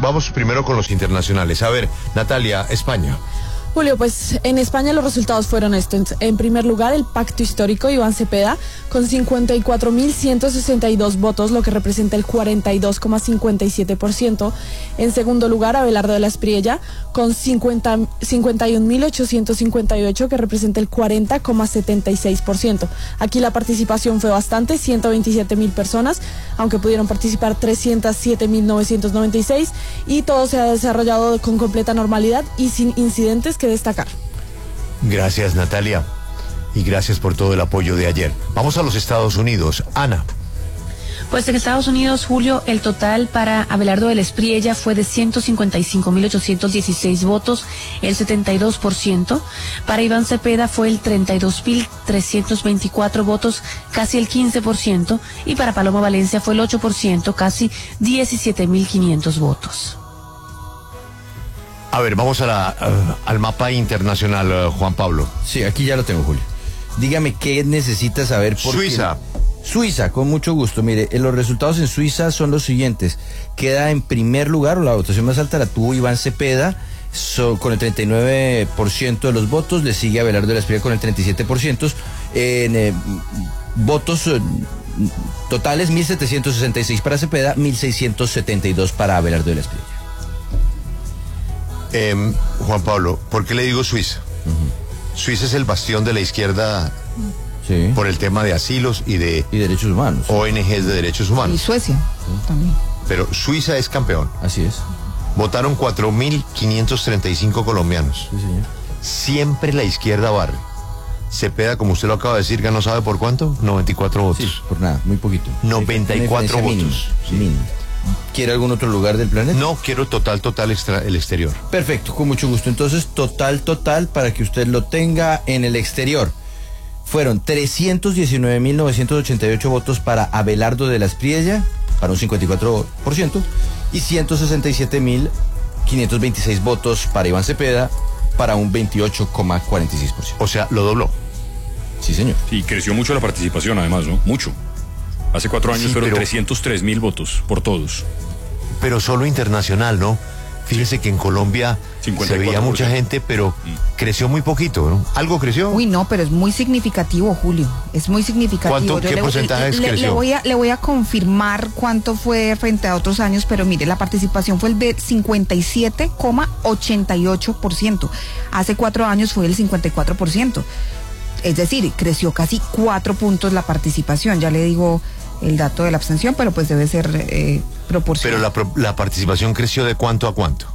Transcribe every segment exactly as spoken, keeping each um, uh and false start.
vamos primero con los internacionales. A ver, Natalia, España. Julio, pues en España los resultados fueron estos. En primer lugar, el Pacto Histórico, Iván Cepeda, con cincuenta y cuatro mil ciento sesenta y dos votos, lo que representa el cuarenta y dos coma cincuenta y siete por ciento. En segundo lugar, Abelardo de la Espriella, con cincuenta, cincuenta y un mil ochocientos cincuenta y ocho, que representa el cuarenta coma setenta y seis por ciento. Aquí la participación fue bastante, ciento veintisiete mil personas, aunque pudieron participar trescientos siete mil novecientos noventa y seis, y todo se ha desarrollado con completa normalidad y sin incidentes que destacar. Gracias, Natalia, y gracias por todo el apoyo de ayer. Vamos a los Estados Unidos. Ana. Pues en Estados Unidos, Julio, el total para Abelardo de la Espriella fue de ciento cincuenta y cinco mil ochocientos dieciséis votos, el setenta y dos por ciento. Para Iván Cepeda fue el treinta y dos mil trescientos veinticuatro votos, casi el quince por ciento. Y para Paloma Valencia fue el ocho por ciento, casi diecisiete mil quinientos votos. A ver, vamos a la, uh, al mapa internacional, uh, Juan Pablo. Sí, aquí ya lo tengo, Julio. Dígame qué necesita saber por Suiza. Qué... Suiza, con mucho gusto. Mire, los resultados en Suiza son los siguientes. Queda en primer lugar, o la votación más alta la tuvo Iván Cepeda, so, con el treinta y nueve por ciento de los votos. Le sigue Abelardo de la Espriella con el treinta y siete por ciento. En eh, votos eh, totales, mil setecientos sesenta y seis para Cepeda, mil seiscientos setenta y dos para Abelardo de la Espriella. Eh, Juan Pablo, ¿por qué le digo Suiza? Uh-huh. Suiza es el bastión de la izquierda, sí, por el tema de asilos y de y derechos humanos, O N Ges de derechos humanos. Y Suecia, sí, también. Pero Suiza es campeón. Así es. Votaron cuatro mil quinientos treinta y cinco colombianos. Sí, señor. Siempre la izquierda barre. Cepeda, como usted lo acaba de decir, ganó, ¿sabe por cuánto? noventa y cuatro votos. Sí, por nada, muy poquito. noventa y cuatro votos. Mínima, sí. mínima. ¿Quiere algún otro lugar del planeta? No, quiero total, total extra, el exterior. Perfecto, con mucho gusto. Entonces, total, total, para que usted lo tenga en el exterior. Fueron trescientos diecinueve mil novecientos ochenta y ocho votos para Abelardo de la Espriella, para un cincuenta y cuatro por ciento, y ciento sesenta y siete mil quinientos veintiséis votos para Iván Cepeda, para un veintiocho coma cuarenta y seis por ciento. O sea, lo dobló. Sí, señor. Y creció mucho la participación, además, ¿no? Mucho. Hace cuatro años sí, fueron pero, trescientos tres mil votos por todos. Pero solo internacional, ¿no? Fíjese que en Colombia se veía mucha gente, pero mm. creció muy poquito, ¿no? ¿Algo creció? Uy, no, pero es muy significativo, Julio. Es muy significativo. ¿Cuánto, qué le, porcentaje le, creció? Le voy, a, le voy a confirmar cuánto fue frente a otros años, pero mire, la participación fue el de cincuenta y siete coma ochenta y ocho por ciento. Hace cuatro años fue el cincuenta y cuatro por ciento. Es decir, creció casi cuatro puntos la participación. Ya le digo el dato de la abstención, pero pues debe ser eh, proporcional. Pero la, la participación creció ¿de cuánto a cuánto?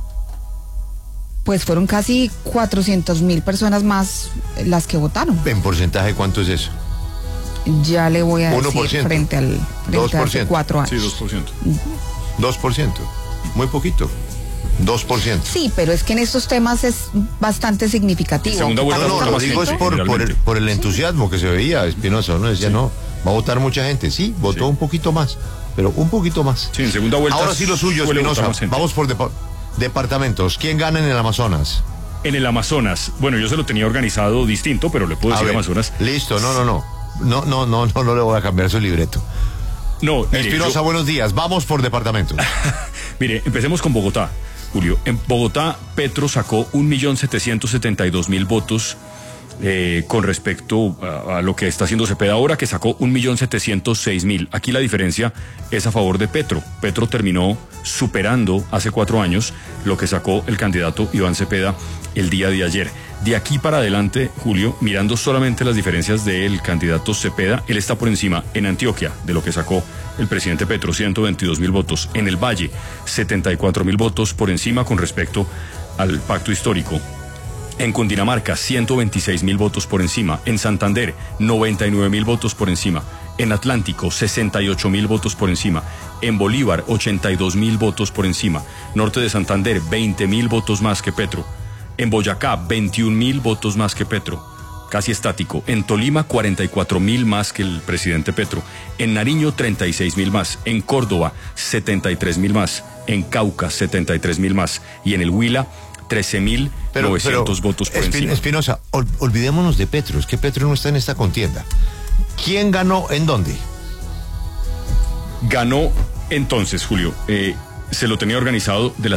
Pues fueron casi cuatrocientos mil personas más las que votaron. ¿En porcentaje cuánto es eso? Ya le voy a uno por ciento. decir frente al frente dos por ciento. a hace cuatro años. Sí, dos por ciento. dos por ciento. Muy poquito. dos por ciento. Sí, pero es que en estos temas es bastante significativo. Segunda vuelta, no, no, lo digo es por, por, el, por el entusiasmo sí. que se veía, Espinosa, ¿no? Decía, sí. no, va a votar mucha gente. Sí, votó sí. un poquito más, pero un poquito más. Sí, en segunda vuelta. Ahora sí lo suyo, Espinosa. Vamos por depa departamentos. ¿Quién gana en el Amazonas? En el Amazonas, bueno, yo se lo tenía organizado distinto, pero le puedo decir a ver, Amazonas. Listo, no, no, no. No, no, no, no, no le voy a cambiar su libreto. No, Espinosa, yo... buenos días. Vamos por departamentos. Mire, empecemos con Bogotá. Julio, en Bogotá, Petro sacó un millón setecientos setenta y dos mil votos eh, con respecto a, a lo que está haciendo Cepeda ahora, que sacó un millón setecientos seis mil. Aquí la diferencia es a favor de Petro. Petro terminó superando hace cuatro años lo que sacó el candidato Iván Cepeda el día de ayer. De aquí para adelante, Julio, mirando solamente las diferencias del candidato Cepeda, él está por encima en Antioquia de lo que sacó el presidente Petro, ciento veintidós mil votos. En el Valle, setenta y cuatro mil votos por encima con respecto al pacto histórico. En Cundinamarca, ciento veintiséis mil votos por encima. En Santander, noventa y nueve mil votos por encima. En Atlántico, sesenta y ocho mil votos por encima. En Bolívar, ochenta y dos mil votos por encima. Norte de Santander, veinte mil votos más que Petro. En Boyacá, veintiún mil votos más que Petro, casi estático. En Tolima, cuarenta y cuatro mil más que el presidente Petro. En Nariño, treinta y seis mil más. En Córdoba, setenta y tres mil más. En Cauca, setenta y tres mil más. Y en el Huila, trece mil novecientos votos por encima. Espinosa, ol, olvidémonos de Petro, es que Petro no está en esta contienda. ¿Quién ganó en dónde? Ganó entonces, Julio, eh, se lo tenía organizado de la